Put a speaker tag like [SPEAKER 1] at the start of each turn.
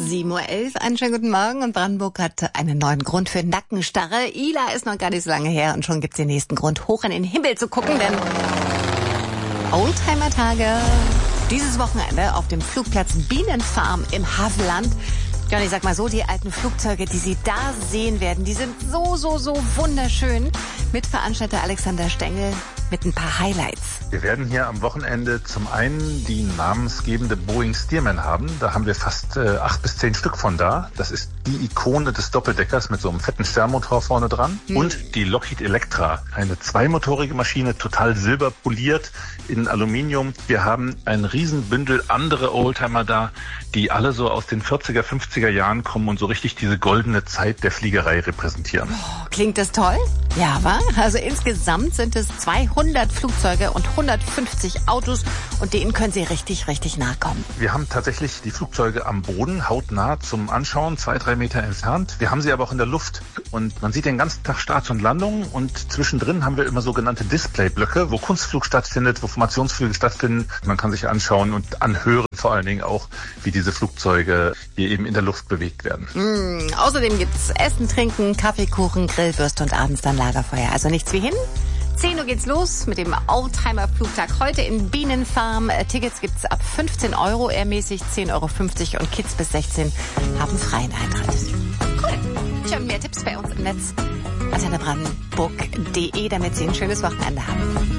[SPEAKER 1] 7:11 Uhr, einen schönen guten Morgen und Brandenburg hat einen neuen Grund für Nackenstarre. Ila ist noch gar nicht so lange her und schon gibt's den nächsten Grund, hoch in den Himmel zu gucken, denn Oldtimer-Tage dieses Wochenende auf dem Flugplatz Bienenfarm im Havelland. Ja, und ich sag mal so, die alten Flugzeuge, die Sie da sehen werden, die sind so wunderschön. Mitveranstalter Alexander Stengel mit ein paar Highlights.
[SPEAKER 2] Wir werden hier am Wochenende zum einen die namensgebende Boeing Stearman haben. Da haben wir fast 8 bis 10 Stück von da. Das ist die Ikone des Doppeldeckers mit so einem fetten Sternmotor vorne dran. Und die Lockheed Electra, eine zweimotorige Maschine, total silberpoliert in Aluminium. Wir haben ein Riesenbündel andere Oldtimer da, die alle so aus den 40er, 50er Jahren kommen und so richtig diese goldene Zeit der Fliegerei repräsentieren.
[SPEAKER 1] Oh, klingt das toll? Ja, wa? Also insgesamt sind es 200 Flugzeuge und 150 Autos und denen können Sie richtig nahe kommen.
[SPEAKER 2] Wir haben tatsächlich die Flugzeuge am Boden, hautnah zum Anschauen, 2-3 Meter entfernt. Wir haben sie aber auch in der Luft und man sieht den ganzen Tag Starts und Landungen und zwischendrin haben wir immer sogenannte Displayblöcke, wo Kunstflug stattfindet, wo Formationsflüge stattfinden. Man kann sich anschauen und anhören, vor allen Dingen auch, wie diese Flugzeuge hier eben in der Luft bewegt werden.
[SPEAKER 1] Außerdem gibt's Essen, Trinken, Kaffee, Kuchen, Grillwürste und abends dann Lagerfeuer. Also nichts wie hin. 10 Uhr geht's los mit dem Oldtimer-Flugtag heute in Bienenfarm. Tickets gibt's ab 15 €, ehrmäßig 10,50 € und Kids bis 16 haben freien Eintritt. Cool. Tja, mehr Tipps bei uns im Netz. antennebrandenburg.de, damit Sie ein schönes Wochenende haben.